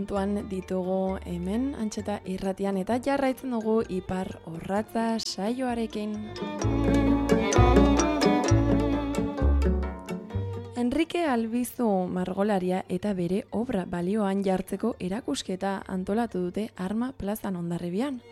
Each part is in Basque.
Puntuan ditugu hemen Antxeta irratian eta jarraitzen dugu Ipar Orratza saioarekin. Enrique Albizu margolaria eta bere obra balioan jartzeko erakusketa antolatu dute Arma plazan Hondarribian.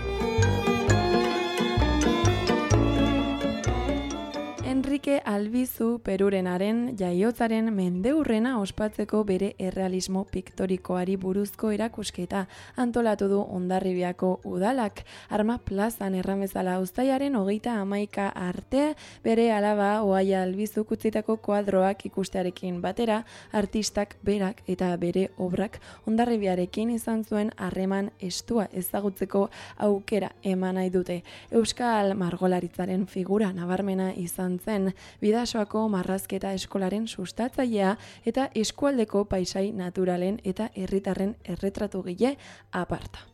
Enrique Albizu Perurenaren jaiotzaren mendeurrena ospatzeko bere errealismo piktorikoari buruzko erakusketa antolatu du Hondarribiako udalak. Arma plazan erramezala uztailaren 31 arte bere alaba Ohaia Albizuk utzitako kuadroak ikustearekin batera, artistak berak eta bere obrak Hondarribiarekin izan zuen harreman estua ezagutzeko aukera eman nahi dute. Euskal margolaritzaren figura nabarmena izan zen, Bidasoako marrazketa eskolaren sustatzailea eta eskualdeko paisai naturalen eta herritarren erretratugile aparta.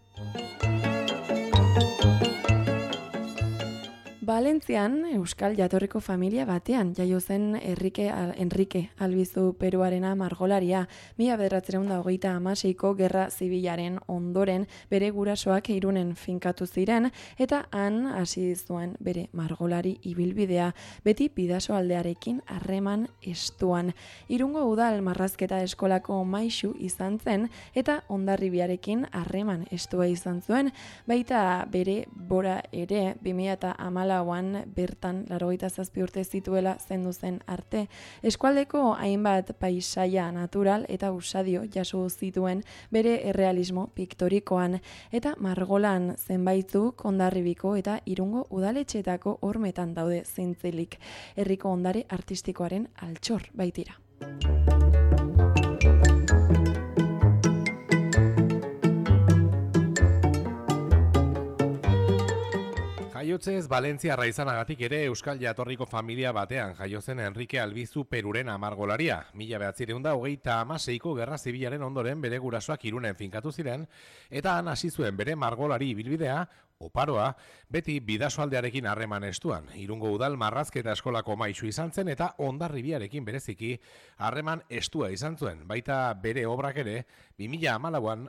Valentzian, Euskal jatorriko familia batean jaio zen Enrique Albizu Peruarena margolaria. 1926ko Gerra Zibilaren ondoren bere gurasoak Irunen finkatu ziren eta han hasi zuen bere margolari ibilbidea, beti Bidaso aldearekin harreman estuan. Irungo udal marrazketa eskolako maisu izan zen eta Hondarribiarekin harreman estua izan zuen, baita bere bora ere 2014 bertan 87 urte zituela zendu zen arte. Eskualdeko hainbat paisaia natural eta usadio jaso zituen bere errealismo piktorikoan eta margolan zenbaitzuk Hondarribiko eta Irungo udaletxeetako hormetan daude zintzilik. Herriko ondare artistikoaren altxor baitira. Jaiotzez Valentziarra izanagatik ere Euskal jatorriko familia batean jaio zen Enrique Albizu Perurena margolaria. 1926ko Gerra Zibilaren ondoren bere gurasoak Irunen finkatu ziren eta han hasi zuen bere margolari ibilbidea, oparoa, beti Bidasoaldearekin harreman estuan. Irungo udal marrazketa eskolako maisu izan zen eta Hondarribiarekin bereziki harreman estua izan zuen. Baita bere obrak ere 2014an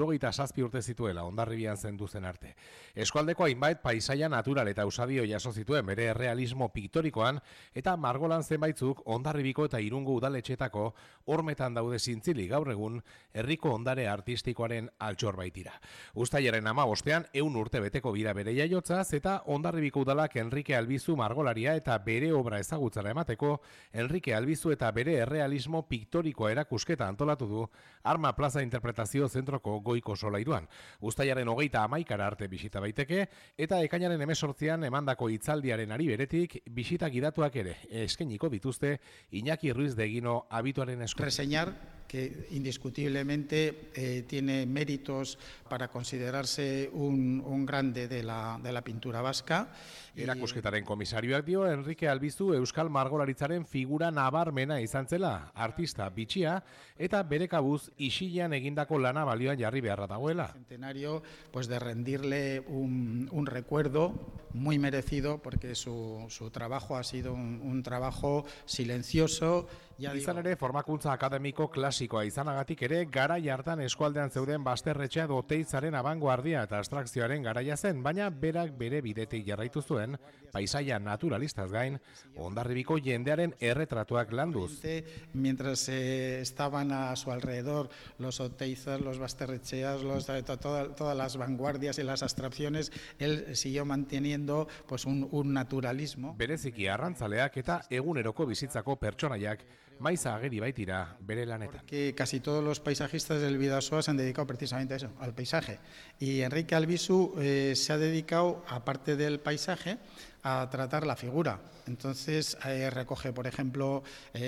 87 urte zituela Hondarribian zendu zen arte. Eskualdeko hainbait paisaia natural eta usadio jaso zituen bere errealismo piktorikoan eta margolan zenbaitzuk Hondarribiko eta Irungo udaletxetako hormetan daude zintzili gaur egun herriko ondare artistikoaren altxor baitira. Uztailaren 15ean 100 urte beteko bira bere jaiotzaz eta Hondarribiko udalak Enrique Albizu margolaria eta bere obra ezagutzara emateko Enrique Albizu eta bere errealismo piktorikoa erakusketa antolatu du Arma plaza interpretazio zentroko goiko solairuan. Uztailaren 31 arte bisita baiteke eta ekainaren 18an emandako hitzaldiaren ari beretik bisita gidatuak ere eskainiko dituzte Iñaki Ruiz de Egino abituaren esku. Reseñar que indiscutiblemente tiene méritos para considerarse un grande de la pintura vasca. Erakusketaren komisarioak dio Enrique Albizu Euskal margolaritzaren figura nabarmena izan zela, artista bitxia eta bere kabuz isilean egindako lana balioan jarri beharra dagoela. Centenario, pues de rendirle un recuerdo muy merecido porque su trabajo ha sido un trabajo silencioso. Izan ere, formakuntza akademiko klasikoa izanagatik ere, garai hartan eskualdean zeuden Basterretxea Oteizaren abangoardia eta abstrakzioaren garaia zen, baina berak bere bidetik jarraitu zuen, paisaia naturalistaz gain, Hondarribiko jendearen erretratuak landuz. Mientras estaban a su alrededor los Oteizas, los Basterretxeas, todas las vanguardias y las abstracciones, él siguió manteniendo pues un naturalismo. Bereziki arrantzaleak eta eguneroko bizitzako pertsonaiak maiza ageri baitira bere lanetan. Que casi todos los paisajistas del Bidasoa se han dedicado precisamente a eso, al paisaje. Y Enrique Albizu se ha dedicado, aparte del paisaje, a tratar la figura. Entonces recoge, por ejemplo,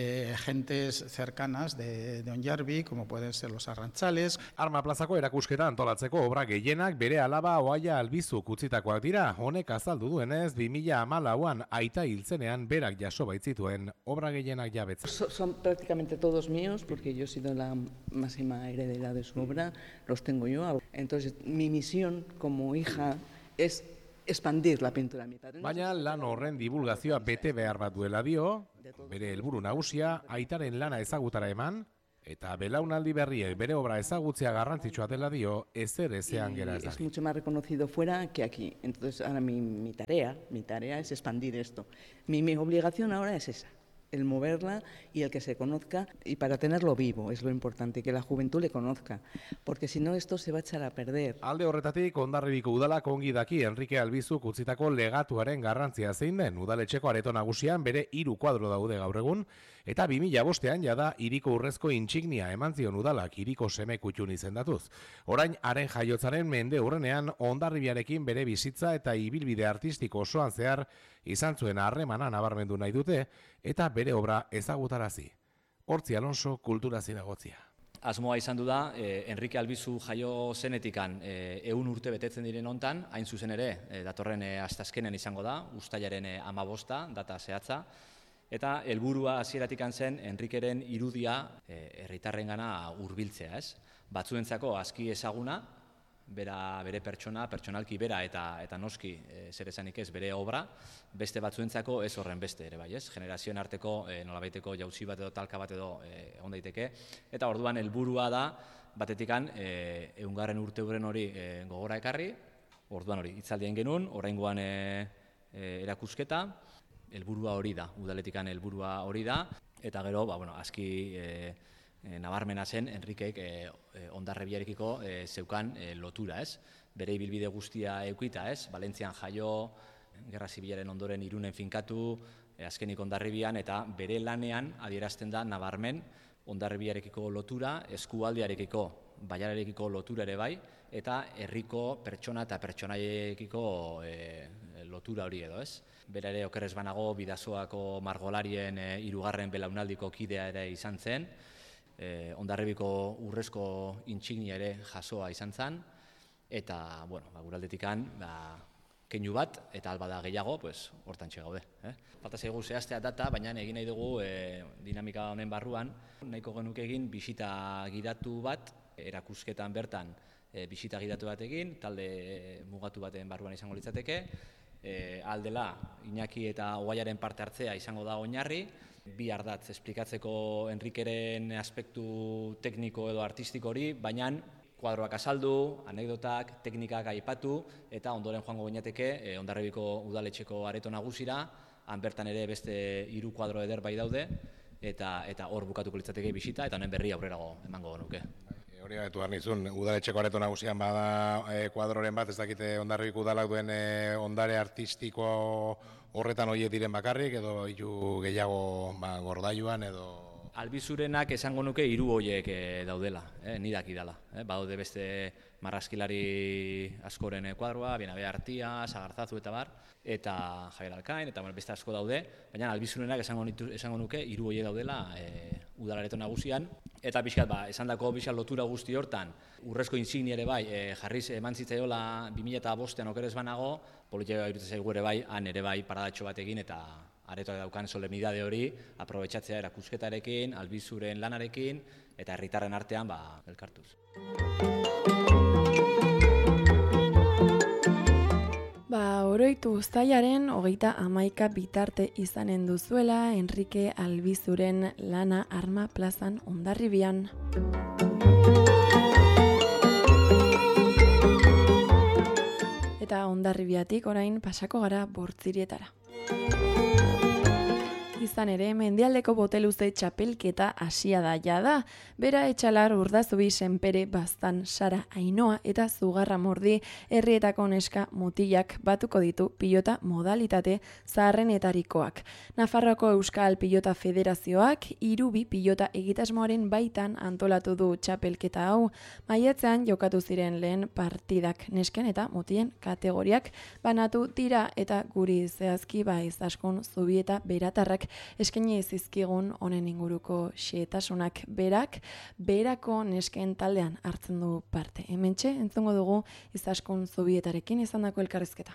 gentes cercanas de Onyarbi, como pueden ser los arrantzales. Arma plazako erakusketa antolatzeko obra gehienak bere alaba Ohaia Albizuk utzitakoak dira. Honek azaldu duenez, 2014an aita hiltzenean berak jaso baitzituen obra gehienak jabetzen. Son prácticamente todos míos, porque yo he sido la máxima heredera de su obra, los tengo yo. Entonces, mi misión como hija es expandir la pintura mitad. Baina lan horren divulgazioa bete behar bat duela dio, bere helburu nagusia aitaren lana ezagutara eman Eta belaunaldi berriek bere obra ezagutzea garrantzitsua dela dio, ezer ezean gera ez Es daki. mucho más reconocido fuera que aquí. Entonces, ahora mi tarea es expandir esto. Mi obligación ahora es esa, el moverla y el que se conozca, y para tenerlo vivo es lo importante, que la juventud le conozca, porque si no esto se va a echar a perder. Alde horretatik, Hondarribiko udalak ongi daki Enrique Albizuk utzitako legatuaren garrantzia zein den. Udaletxeko areto nagusian bere 3 kuadro daude gaur egun, eta 2005ean jada hiriko urrezko intsignia eman zion udalak hiriko seme kutxun izendatuz. Orain haren jaiotzaren mende hurrenean Hondarribiarekin bere bizitza eta ibilbide artistiko osoan zehar izan zuen harremana nabarmendu nahi dute eta bere obra ezagutarazi. Hortzi Alonso kultura zinagotzia. Asmoa izan du da, Enrique Albizu jaio zenetikan 100 urte betetzen diren hontan, hain zuzen ere, datorren asteazkenean izango da, uztailaren 15 data zehatza, eta helburua hasieratik zen Enrikeren irudia herritarrengana hurbiltzea, ez? Batzuentzako aski ezaguna, bere pertsonalki bera eta noski zer esanik ez bere obra, beste batzuentzako ez horren beste ere bai, ez? Generazioen arteko nolabaiteko jauzi bat edo talka bat edo egon daiteke, eta orduan helburua da batetikan 100. urteurren hori gogora ekarri, orduan hori hitzaldien genuen, oraingoan erakusketa, helburua hori da, udaletikan helburua hori da, eta gero, aski nabarmena zen Enrikek Hondarribiarekiko zeukan lotura, ez? Bere ibilbide guztia eukita, ez? Valentzian jaio, Gerra Zibilaren ondoren Irunen finkatu, azkenik Hondarribian, eta bere lanean adierazten da nabarmen Hondarribiarekiko lotura, eskualdearekiko, Baiararekiko lotura ere bai, eta herriko pertsona eta pertsonaiekiko lotura hori edo, ez? Bera ere okerrez banago Bidasoako margolarien 3. belaunaldiko kidea ere izan zen, Hondarribiko urrezko intsignia ere jasoa izan zen, eta, guraldetikan, keinu bat, eta albada gehiago, hortantxe gaude. Falta zaigu zehaztea data, baina egin nahi dugu dinamika honen barruan, nahiko genuke egin bisita gidatu bat, erakusketan bertan bisita gidatu bat egin, talde mugatu baten barruan izango litzateke, aldela Iñaki eta Ogaiaren parte hartzea izango da oinarri, bi ardatz esplikatzeko Enrikeren aspektu tekniko edo artistiko hori, baina kuadroak azaldu, anekdotak, teknikak aipatu, eta ondoren joango gineateke Hondarribiko udaletxeko areto nagusira, han bertan ere beste 3 kuadro eder bai daude, eta hor bukatuko litzateke bisita, eta honen berri aurrerago emango nuke. Hori gaitu behar nizun, udaletxeko areto nagusian bada kuadroren bat, ez dakite Hondarribiko udalak duen ondare artistiko horretan horiek diren bakarrik, edo hiru gehiago gordailuan, edo... Albizurenak esango nuke 3 horiek daudela, ni dakidala. Badaude beste marrazkilari askoren kuadroa, Bienabe Artia, Sagarzazu eta bar, eta Javier Alkain, eta beste asko daude, baina albizurenak esango nuke 3 horiek daudela udalareto nagusian, eta pixkat, esandako pixkat lotura guzti hortan, urrezko insignia ere bai, jarriz eman zitzaiola 2005ean okerez banago, politika iruditzen zaigu ere bai, han ere bai paradatxo bat egin, eta aretoak daukan solemnidade hori, aprobetxatzea erakusketarekin, albizuren lanarekin, eta herritarren artean, elkartuz. Oroitu uztailaren 31 bitarte izanen duzuela Enrique Albizuren lana Arma plazan Hondarribian. Eta Hondarribiatik orain pasako gara Bortzirietara. Izan ere, mendialdeko boteluze txapelketa hasia da jada. Bera Etxalar, Urdazubi, Senpere, Baztan, Sara, Ainoa eta Zugarra Mordi herrietako neska mutilak batuko ditu pilota modalitate zaharrenetarikoak. Nafarroako Euskal Pilota Federazioak 3 pilota egitasmoaren baitan antolatu du txapelketa hau. Maiatzean jokatu ziren lehen partidak nesken eta mutien kategoriak banatu dira eta guri zehazki Izaskun Zubieta Beratarrak eskaini zizkigun honen inguruko xehetasunak berako nesken taldean hartzen du parte. Hementxe entzungo dugu Izaskun Zubietarekin izandako elkarrizketa.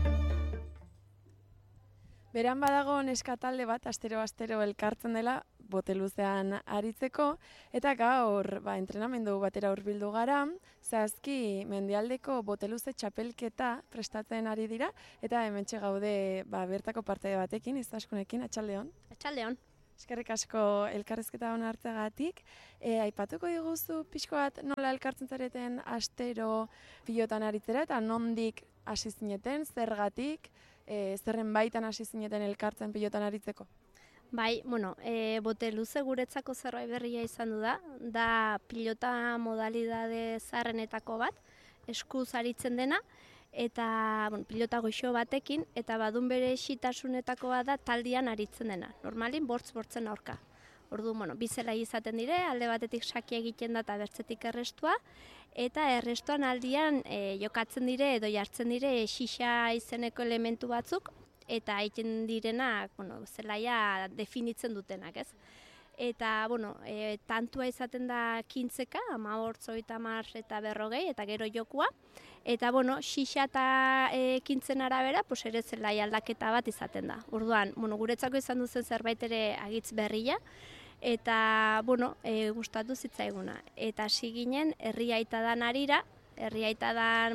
Beran badago neska talde bat astero elkartzen dela, boteluzean aritzeko, eta gaur entrenamendu batera hurbildu gara, zehazki mendialdeko boteluze txapelketa prestatzen ari dira, eta hementxe gaude bertako parte batekin, Izaskunekin, atxaldeon. Atxaldeon. Eskerrik asko elkarrizketa hona hartzagatik. Aipatuko diguzu pixko bat nola elkartzen zareten astero pilotan aritzera eta nondik hasi zineten, zergatik, zerren baitan hasi zineten elkartzen pilotan aritzeko? Bai, boteluze guretzako zerbait berria izan da pilota modalidade zaharrenetako bat, eskuz aritzen dena, eta pilota goxo batekin, eta badun bere xitasunetako bat da taldian aritzen dena. Normalin, bortzen aurka. Ordu, bi zelai izaten dire, alde batetik sakia egiten da eta bertzetik errestua, eta errestuan aldian jokatzen dire edo jartzen dire xixa izeneko elementu batzuk, eta egiten direnak, zelaia definitzen dutenak, ez? Eta, tantua izaten da 15, 15, 30 eta 40, eta gero jokua. Eta, xixa eta 15 arabera, ere zelai aldaketa bat izaten da. Orduan, guretzako izan duzen zerbait ere agitz berria, eta, gustatu zitzaiguna. Eta hasi ginen, herri aitadan arira, herri aitadan,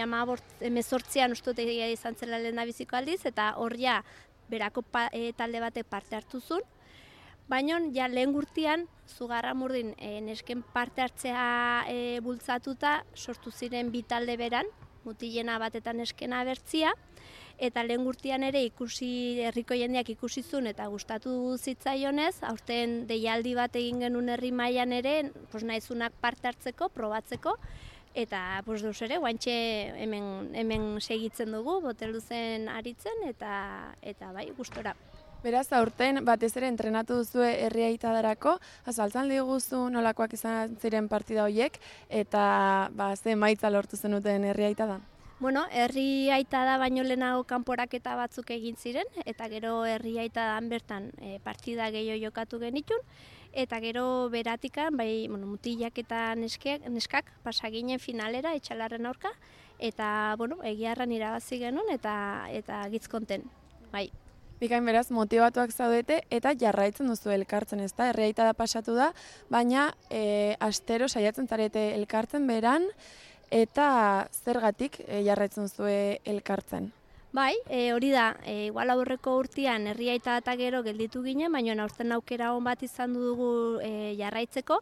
2018an uste izan zela lehen da biziko aldiz, eta hor ja, berako talde batek parte hartu zuen. Baina, ja lehen gurtian, Zugarramurdin nesken parte hartzea bultzatuta, sortu ziren bi talde beran, mutilena bat eta neskena bertzia, eta lehen gurtian ere herriko jendeak ikusi zuen eta gustatu zitzaionez, aurten deialdi bat egin genuen herri mailan ere, nahizunak parte hartzeko, probatzeko, eta deus ere, guantxe hemen segitzen dugu, boteluzen aritzen, eta bai, gustora. Beraz, aurten batez ere entrenatu duzue herri aitadarako, azaltzan diguzu nolakoak izan ziren partida horiek, eta ze emaitza lortu zenuten herri aitadan? Herri aitada baino lehenago kanporaketa batzuk egin ziren, eta gero herri aitadan bertan partida gehiago jokatu genitun, eta gero beratikan, mutilak eta neskak pasaginen finalera, etxalarren aurka, eta egiarran irabazi genuen eta gizkonten, bai. Bikain beraz, motibatuak zaudete eta jarraitzen duzu elkartzen, ez da? Herri aitada pasatu da, baina astero saiatzen zarete elkartzen beran, eta zergatik jarraitzen duzu elkartzen? Bai, hori da, igual aurreko urtean herri aitada eta gero gelditu ginen, baina aurten aukera hon bat izan dugu jarraitzeko.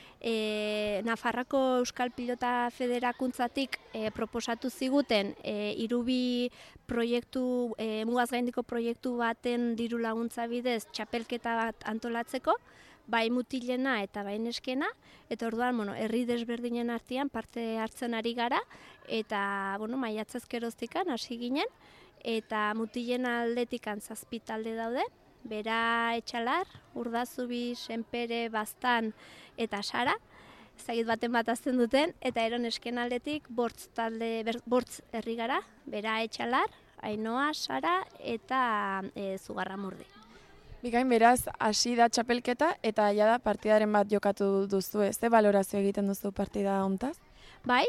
Nafarrako Euskal Pilota Federakuntzatik proposatu ziguten hirubi proiektu, mugaz gaindiko proiektu baten diru laguntza bidez txapelketa bat antolatzeko, bai mutilena eta bai neskena, eta orduan herri desberdinen artean parte hartzen ari gara, eta maiatzaz geroztikan hasi ginen, eta mutilen aldetikan 7 talde daude, Bera, Etxalar, Urdazubi, Senpere, Baztan eta Sara, ezagit baten bat azten duten, eta ero nesken aldetik bortz herri gara, Bera, Etxalar, Ainoa, Sara eta Zugarramurdi. Bikain beraz, hasi da txapelketa eta jada partidaren bat jokatu duzu, ze balorazio egiten duzu partida hontaz? Bai,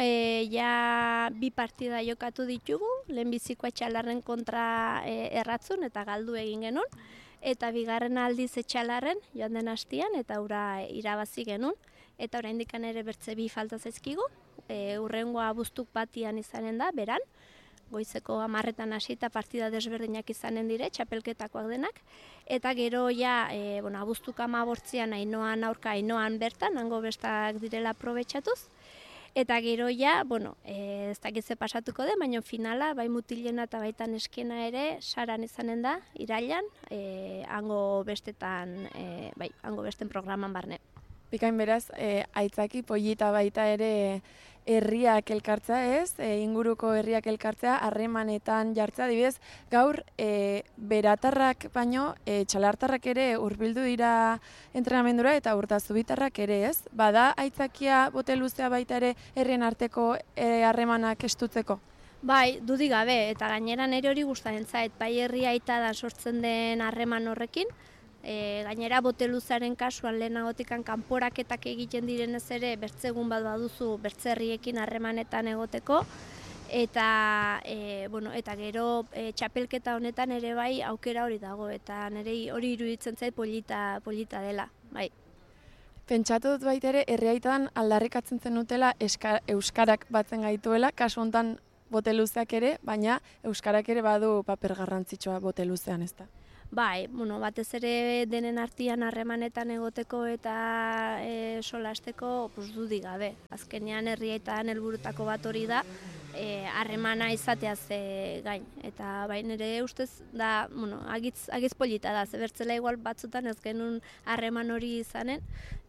ja 2 partida jokatu ditugu, lehenbiziko Etxalarren kontra erratzun eta galdu egin genuen, eta bigarren aldiz Etxalarren joan den hastian eta ura irabazi genuen, eta oraindik ere bertze 2 falta zaizkigu, hurrengoa abuztuk batian izanen da, beran, goizeko 10etan hasi eta partida desberdinak izanen dire, txapelketakoak denak, eta gero ja, abuztuk 15an Ainoan aurka Ainoan bertan, hango bestak direla aprobetxatuz, eta gero ja, ez dakitze pasatuko den, baina finala, bai mutilena eta baita neskena ere, Saran izanen da, irailan, hango bestetan, hango besten programan barne. Bikain beraz, aitzaki polita baita ere herriak elkartzea ez, inguruko herriak elkartzea, harremanetan jartzea, adibidez, gaur beratarrak baino, txalartarrak ere hurbildu dira entrenamendura eta Urdazubitarrak ere ez, bada aitzakia boteluzea baita ere herrien arteko harremanak estutzeko? Bai, dudik gabe, eta gainera nire hori gustatzen zait, bai herri aitadan sortzen den harreman horrekin, gainera boteluzaren kasuan lehenagotikan kanporaketak egiten direnez ere bertzegun bat baduzu bertzerriekin harremanetan egoteko, eta eta gero txapelketa honetan ere bai aukera hori dago, eta nire hori iruditzen zait polita dela, bai. Pentsatu dut baita ere, herriaitan aldarrikatzen zenutela euskarak batzen gaituela, kasu hontan bote luzeak ere, baina euskarak ere badu paper garrantzitsua bote luzean, ezta? Bai, batez ere denen artean harremanetan egoteko eta solasteko dudik gabe. Azkenean herrietan helburutako bat hori da, harremana izateaz gain. Eta bai, nire ustez da, agitz polita da, zebertzela igual batzutan ez genuen harreman hori izanen,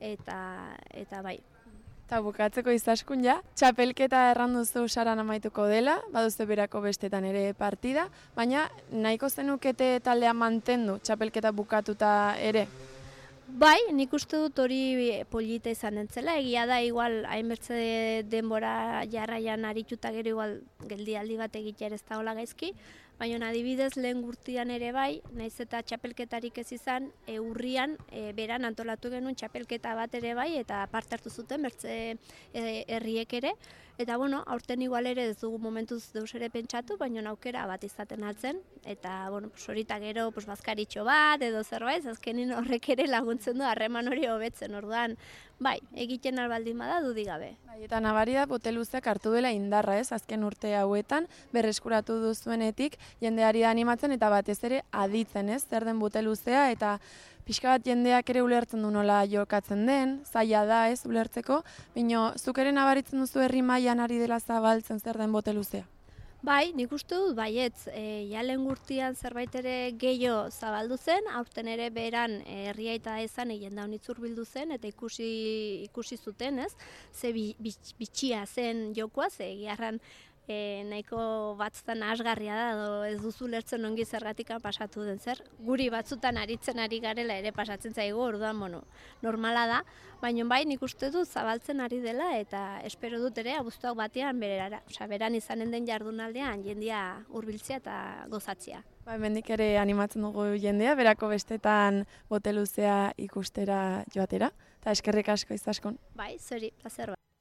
eta bai. Eta bukatzeko izaskun ja, txapelketa erran duzu saran amaituko dela, baduzu berako bestetan ere partida, baina nahiko zenukete taldea mantendu txapelketa bukatuta ere? Bai, nik uste dut hori polita izan entzela, egia da igual hainbertze denbora jarraian arituta gero igual geldialdi bat egitea ez da hola gaizki, baina adibidez lehen gurtian ere bai, naiz eta txapelketarik ez izan, urrian beran antolatu genuen txapelketa bat ere bai, eta parte hartu zuten bertze herriek ere, eta aurten igual ere ez dugu momentuz deus ere pentsatu, baina aukera bat izaten altzen, eta horita gero bazkaritxo bat edo zerbait, azkenin horrek ere laguntzen du harreman hori hobetzen, orduan, bai, egiten albaldin bada dudik gabe. Bai, eta nabari da bote luzeak hartu dela indarra ez, azken urte hauetan, berreskuratu duzuenetik, jendeari da animatzen eta batez ere aditzen ez, zer den bote luzea, eta pixka bat jendeak ere ulertzen du nola jokatzen den, zaila da ez ulertzeko, baina zuk ere nabaritzen duzu herri mailan ari dela zabaltzen zer den bote luzea. Bai, nik uste dut, baietz, lehen gurtian zerbait ere gehiago zabaldu zen, aurten ere beran herriaita ezan egin da honitzur bildu zen, eta ikusi zuten, ez? Ze bitxia zen jokoa, ze giarran nahiko batzutan asgarria da, ez duzu lertzen ongi zergatikan pasatu den zer. Guri batzutan aritzen ari garela ere pasatzen zaigu, orduan, normala da, baina bai nik uste dut zabaltzen ari dela, eta espero dut ere abuztuak batean beran izanen den jardunaldean jendia hurbiltzea eta gozatzea. Ba, hemendik ere animatzen dugu jendea, berako bestetan bote luzea ikustera joatera, eta eskerrik asko izaskun. Bai, zuri, plazer bat.